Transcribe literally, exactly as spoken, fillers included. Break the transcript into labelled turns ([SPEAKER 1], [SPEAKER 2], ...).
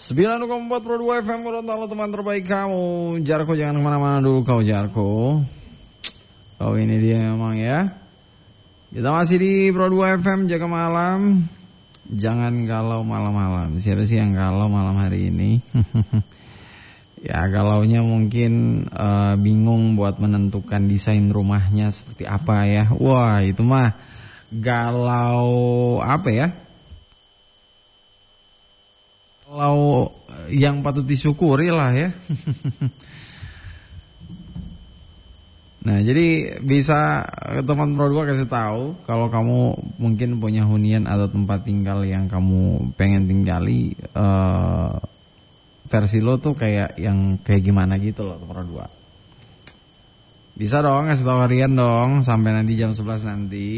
[SPEAKER 1] sembilan koma empat Pro dua F M Gorontalo, teman terbaik kamu. Jarko jangan kemana-mana dulu kau Jarko. Oh ini dia memang ya. Kita masih di Pro dua F M, jaga malam. Jangan galau malam-malam. Siapa sih yang galau malam hari ini? Ya galaunya mungkin uh, bingung buat menentukan desain rumahnya seperti apa ya. Wah itu mah galau apa ya? Galau yang patut disyukuri lah ya. Nah jadi bisa teman Pro dua kasih tahu kalau kamu mungkin punya hunian atau tempat tinggal yang kamu pengen tinggali, uh, versi lo tuh kayak yang kayak gimana gitu loh Pro dua. Bisa dong kasih tahu harian dong sampai nanti jam sebelas nanti.